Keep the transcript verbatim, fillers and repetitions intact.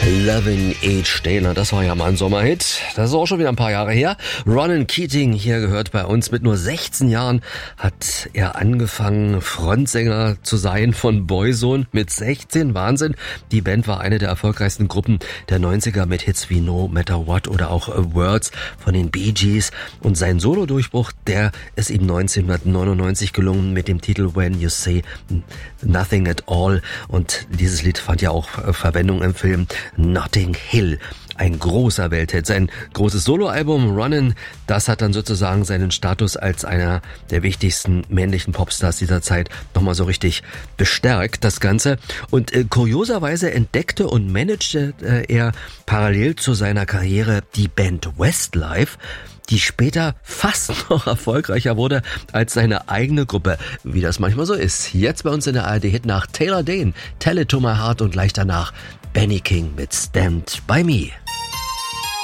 Lovin' H. Taylor, das war ja mal ein Sommerhit. Das ist auch schon wieder ein paar Jahre her. Ronan Keating hier gehört bei uns. Mit nur sechzehn Jahren hat er angefangen, Frontsänger zu sein von Boyzone. Mit sechzehn, Wahnsinn. Die Band war eine der erfolgreichsten Gruppen der neunziger mit Hits wie No Matter What oder auch Words von den Bee Gees. Und sein Solo-Durchbruch, der ist ihm neunzehnhundertneunundneunzig gelungen mit dem Titel When You Say Nothing at All. Und dieses Lied fand ja auch Verwendung im Film Notting Hill. Ein großer Welthit. Sein großes Soloalbum Ronan, das hat dann sozusagen seinen Status als einer der wichtigsten männlichen Popstars dieser Zeit nochmal so richtig bestärkt, das Ganze. Und äh, kurioserweise entdeckte und managte äh, er parallel zu seiner Karriere die Band Westlife, die später fast noch erfolgreicher wurde als seine eigene Gruppe, wie das manchmal so ist. Jetzt bei uns in der A R D Hit nach Taylor Dayne, Tell It To My Heart und gleich danach Benny King mit Stand By Me.